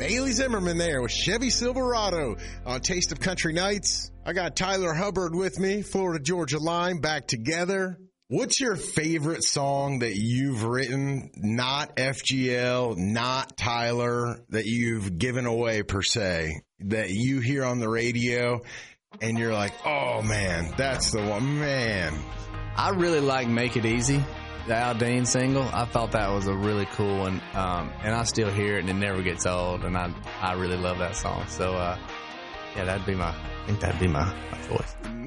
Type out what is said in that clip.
Bailey Zimmerman there with Chevy Silverado on Taste of Country Nights. I got Tyler Hubbard with me, Florida Georgia Line, back together. What's your favorite song that you've written, not FGL, not Tyler, that you've given away per se, that you hear on the radio and you're like, oh man, that's the one, man. I really like Make It Easy, the Al Dean single. I thought that was a really cool one, and I still hear it and it never gets old, and I really love that song. So, yeah, I think that'd be my choice.